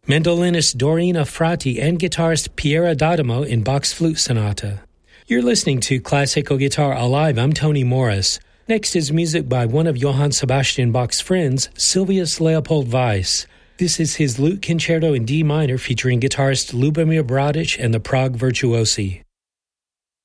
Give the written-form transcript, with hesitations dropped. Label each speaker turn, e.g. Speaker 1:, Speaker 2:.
Speaker 1: mandolinist Dorina Frati, and guitarist Piera D'Adamo in Bach's Flute Sonata. You're listening to Classical Guitar Alive. I'm Tony Morris. Next is music by one of Johann Sebastian Bach's friends, Sylvius Leopold Weiss. This is his Lute Concerto in D minor featuring guitarist Lubomir Bradic and the Prague Virtuosi.